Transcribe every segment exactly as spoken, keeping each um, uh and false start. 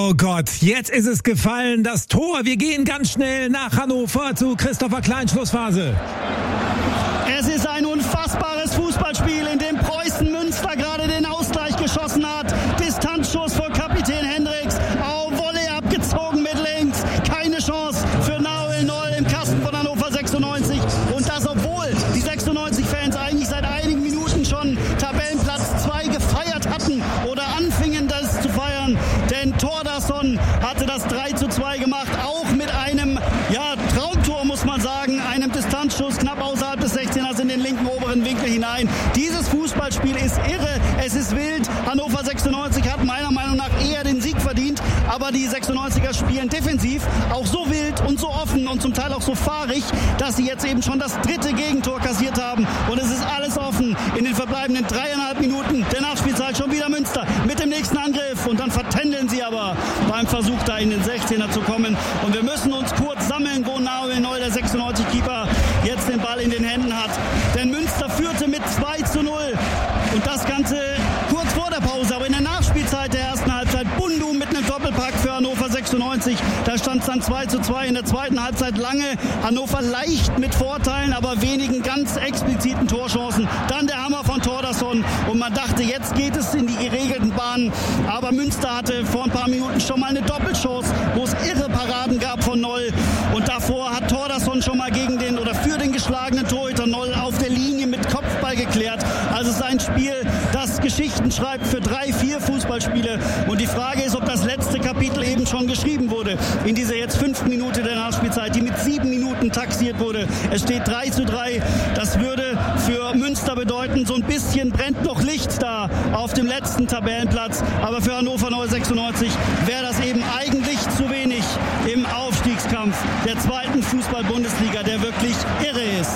Oh Gott, jetzt ist es gefallen, das Tor. Wir gehen ganz schnell nach Hannover zu Christopher Klein, Schlussphase. Es ist ein unfassbares Fußballspiel, in dem Preußen Münster gerade den Ausgleich geschossen hat. Distanzschuss von Kapitän Hendricks, auf Volley abgezogen mit links. Keine Chance für Nahuel Noll im Kasten von Hannover sechsundneunzig. Und das, obwohl die sechsundneunzig-Fans eigentlich seit einigen Minuten schon Tabellenplatz zwei gefeiert hatten oder anfingen das zu feiern. Denn Thordarson hatte das drei zu zwei gemacht, auch mit einem ja, Traumtor, muss man sagen, einem Distanzschuss knapp außerhalb des sechzehners in den linken oberen Winkel hinein. Dieses Fußballspiel ist irre, es ist wild. Hannover sechsundneunzig hat meiner Meinung nach eher den Sieg verdient, aber die sechsundneunziger spielen defensiv auch so wild und so offen und zum Teil auch so fahrig, dass sie jetzt eben schon das dritte Gegentor kassiert haben. Und es ist alles offen in den verbleibenden dreieinhalb Minuten der Nachspielzeit. Schon wieder Münster mit dem nächsten Angriff und dann vertändeln sie aber beim Versuch, da in den sechzehner zu kommen. Und wir müssen uns kurz sammeln, wo Nahuel Noll, der sechsundneunzig-Keeper, jetzt den Ball in den Händen hat. Denn Münster führte mit zwei zu null. Und das Ganze kurz vor der Pause, aber in der Nachspielzeit der ersten Halbzeit. Bundu mit einem Doppelpack für Hannover sechsundneunzig. Da stand es dann zwei zu zwei in der zweiten Halbzeit. Lange Hannover leicht mit Vorteilen, aber wenigen ganz expliziten Torchancen. Dann der Hammer von Thordarson. Und man dachte, jetzt geht es in die geregelten Bahnen. Aber Münster hatte vor ein paar Minuten schon mal eine Doppelchance, wo es irre Paraden gab von Noll. Und davor hat Thordarson schon mal gegen den oder für den geschlagenen Torhüter Noll auf der Linie mit Kopfball geklärt. Also es ist ein Spiel, das Geschichten schreibt für drei, vier Fußballspiele. Und die Frage ist, ob das letzte Kapitel eben schon geschrieben wurde. In dieser jetzt fünften Minute der Nachspielzeit, die mit sieben Minuten taxiert wurde. Es steht drei zu drei. Das würde für Münster bedeuten, so ein bisschen brennt noch Licht da auf dem letzten Tabellenplatz. Aber für Hannover sechsundneunzig wäre das eben eigentlich zu wenig im Aufstiegskampf der zweiten Fußball-Bundesliga, der wirklich irre ist.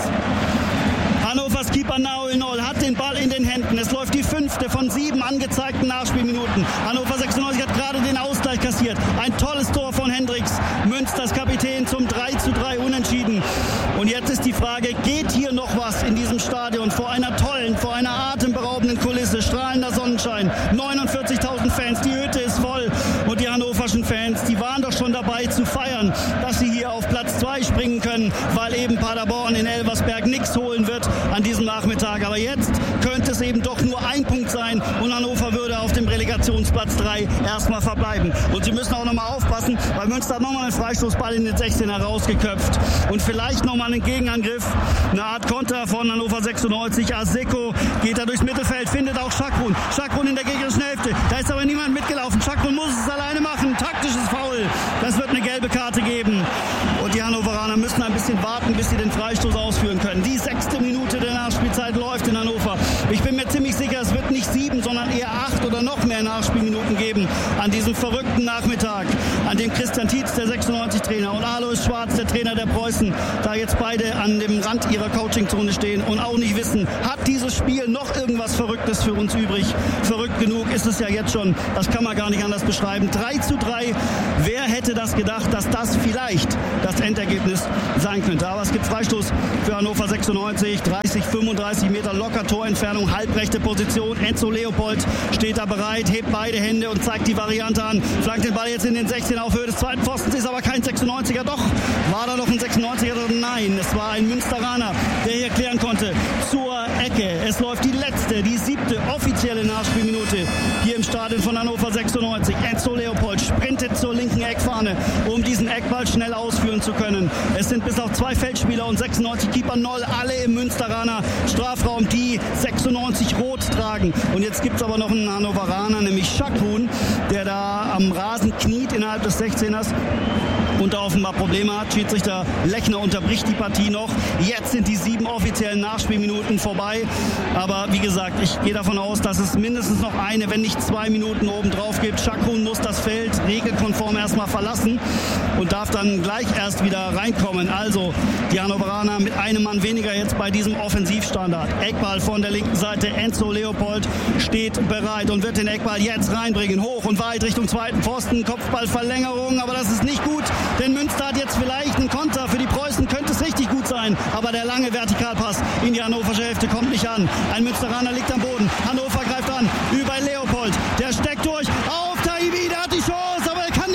Hannovers Keeper Nahuel Noll hat den Ball in den Händen. Es läuft die fünfte von sieben angezeigten Nachspielminuten. Hannover sechsundneunzig hat gerade den Ausgleich kassiert. Ein tolles Tor von Hendricks. Münsters Kapitän zum drei zu drei unentschieden. Und jetzt ist die Frage, geht hier noch was in diesem Stadion vor einer tollen, vor einer atemberaubenden Kulisse, strahlender Sonnenschein, neunundvierzigtausend Fans, die Hütte ist voll. Und die hannoverschen Fans, die waren doch schon dabei zu feiern, dass sie hier auf Platz zwei springen können, weil eben Paderborn in Elversberg nichts holen wird an diesem Nachmittag. Aber jetzt könnte es eben doch nur ein Punkt sein und Hannover würde auf dem Relegationsplatz drei erstmal verbleiben. Und sie müssen auch nochmal aufpassen, weil Münster hat nochmal einen Freistoßball in den sechzehner rausgeköpft. Und vielleicht nochmal einen Gegenangriff, eine Art Konter von Hannover sechsundneunzig. Aseko geht da durchs Mittelfeld, findet auch Schakrun. Schakrun in der gegnerischen Hälfte. Da ist aber niemand mitgelaufen. Schakrun muss es alleine machen. Taktisches Foul. Das wird eine gelbe Karte geben. Und die Hannoveraner müssen ein bisschen warten, bis sie den Freistoß ausführen können. Die sechste Minute der Nachspielzeit läuft in Hannover. Ich bin mir ziemlich sicher, es wird nicht sieben, sondern eher acht oder noch mehr Nachspielminuten geben an diesem verrückten Nachmittag, an dem Christian Tietz, der sechsundneunzig-Trainer, und Alois Schwarz, der Trainer der Preußen, da jetzt beide an dem Rand ihrer Coachingzone stehen und auch nicht wissen, hat dieses Spiel noch irgendwas Verrücktes für uns übrig? Verrückt genug ist es ja jetzt schon. Das kann man gar nicht anders beschreiben. drei zu drei. Wer hätte das gedacht, dass das vielleicht das Endergebnis sein könnte? Aber es gibt Freistoß für Hannover sechsundneunzig. dreißig, fünfunddreißig Meter locker Torentfernung, halbrechte Position. Enzo Leopold steht da bereit, hebt beide Hände und zeigt die Variante an. Flankt den Ball jetzt in den sechzehner auf Höhe des zweiten Pfostens, ist aber kein sechsundneunziger. Doch, war da noch ein sechsundneunziger? Nein, es war ein Münsteraner, der hier klären konnte zur Ecke. Es läuft die letzte, die siebte offizielle Nachspielminute hier im Stadion von Hannover sechsundneunzig. Enzo Leopold sprintet zur linken Eckfahne, um diesen Eckball schnell ausführen zu können. Es sind bis auf zwei Feldspieler und sechsundneunzig Keeper Noll, alle im Münsteraner Strafraum, die sechsundneunzig rot tragen. Und jetzt gibt es aber noch einen Hannoveraner, nämlich Schakrun, der da am Rasen kniet innerhalb des sechzehners und da offenbar Probleme hat. Schiedsrichter Lechner unterbricht die Partie noch. Jetzt sind die sieben offiziellen Nachspielminuten vorbei. Aber wie gesagt, ich gehe davon aus, dass es mindestens noch eine, wenn nicht zwei Minuten obendrauf gibt. Schakrun muss das Feld regelkonform erstmal verlassen und darf dann gleich erst wieder reinkommen. Also die Hannoveraner mit einem Mann weniger jetzt bei diesem Offensivstandard. Eckball von der linken Seite. Enzo Leopold steht bereit und wird den Eckball jetzt reinbringen. Hoch und weit Richtung zweiten Pfosten. Kopfballverlängerung, aber das ist nicht gut. Denn Münster hat jetzt vielleicht einen Konter. Für die Preußen könnte es richtig gut sein. Aber der lange Vertikalpass in die hannoversche Hälfte kommt nicht an. Ein Münsteraner liegt am Boden. Hannover greift an. Über Leopold. Der steckt durch. Auf Taibbi. Der hat die Chance. Aber er kann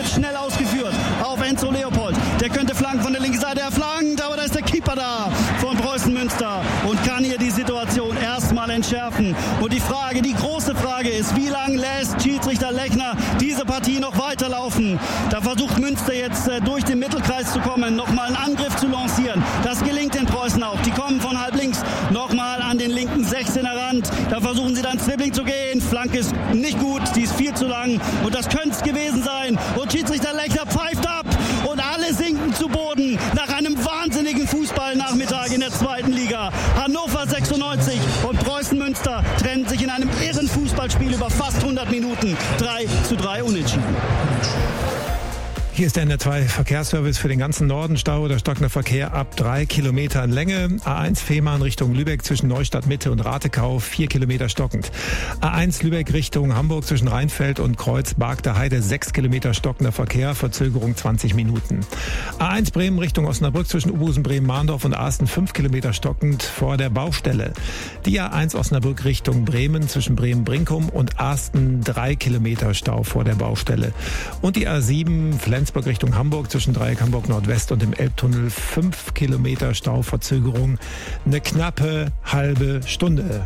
schnell ausgeführt auf Enzo Leopold. Der könnte flanken von der linken Seite. Er flankt, aber da ist der Keeper da von Preußen Münster und kann hier die Situation erstmal entschärfen. Und die Frage, die große Frage ist, wie lange lässt Schiedsrichter Lechner diese Partie noch weiterlaufen? Da versucht Münster jetzt äh, durch den Mittelkreis zu kommen, nochmal einen Angriff zu lancieren. Das gelingt den Preußen auch. Die kommen von halb links nochmal an den linken sechzehner Rand. Da versuchen sie dann Dribbling zu gehen. Flanke ist nicht gut, die ist viel zu lang und das könnte es gewesen sein. Und Schiedsrichter Lechner pfeift ab und alle sinken zu Boden nach einem wahnsinnigen Fußballnachmittag in der zweiten Liga. Hannover sechsundneunzig und Preußen Münster trennen sich in einem irren Fußballspiel über fast hundert Minuten. drei zu drei Unentschieden. Hier ist der N R zwei Verkehrsservice für den ganzen Norden. Stau oder stockender Verkehr ab drei Kilometern Länge. A eins Fehmarn Richtung Lübeck zwischen Neustadt Mitte und Ratekau, vier Kilometer stockend. A eins Lübeck Richtung Hamburg zwischen Rheinfeld und Kreuz Bargter Heide, sechs Kilometer stockender Verkehr, Verzögerung zwanzig Minuten. A eins Bremen Richtung Osnabrück zwischen Ubusen, Bremen-Mahndorf und Asten, fünf Kilometer stockend vor der Baustelle. Die A eins Osnabrück Richtung Bremen zwischen Bremen-Brinkum und Asten, drei Kilometer Stau vor der Baustelle. Und die A sieben Flensburg Richtung Hamburg zwischen Dreieck Hamburg Nordwest und dem Elbtunnel, fünf Kilometer Stauverzögerung, eine knappe halbe Stunde.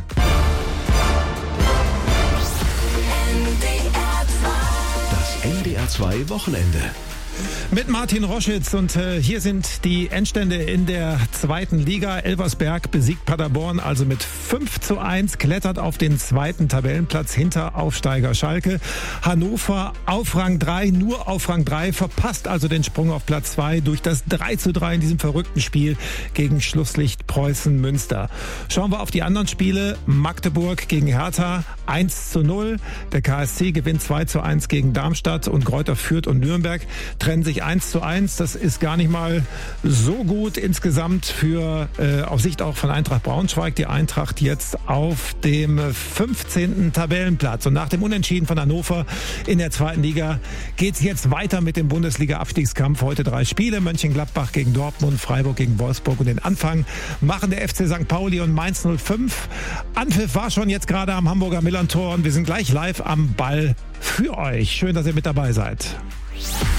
Das N D R zwei Wochenende. Mit Martin Roschitz und äh, hier sind die Endstände in der zweiten Liga. Elversberg besiegt Paderborn also mit fünf zu eins, klettert auf den zweiten Tabellenplatz hinter Aufsteiger Schalke. Hannover auf Rang drei, nur auf Rang drei, verpasst also den Sprung auf Platz zwei durch das drei zu drei in diesem verrückten Spiel gegen Schlusslicht Preußen Münster. Schauen wir auf die anderen Spiele. Magdeburg gegen Hertha eins zu null. Der K S C gewinnt zwei zu eins gegen Darmstadt und Greuther Fürth und Nürnberg trennen sich eins zu eins. Das ist gar nicht mal so gut insgesamt für äh, auf Sicht auch von Eintracht Braunschweig. Die Eintracht jetzt auf dem fünfzehnten Tabellenplatz. Und nach dem Unentschieden von Hannover in der zweiten Liga geht es jetzt weiter mit dem Bundesliga-Abstiegskampf. Heute drei Spiele. Mönchengladbach gegen Dortmund, Freiburg gegen Wolfsburg. Und den Anfang machen der F C Sankt Pauli und Mainz null fünf. Anpfiff war schon jetzt gerade am Hamburger Millerntor und wir sind gleich live am Ball für euch. Schön, dass ihr mit dabei seid.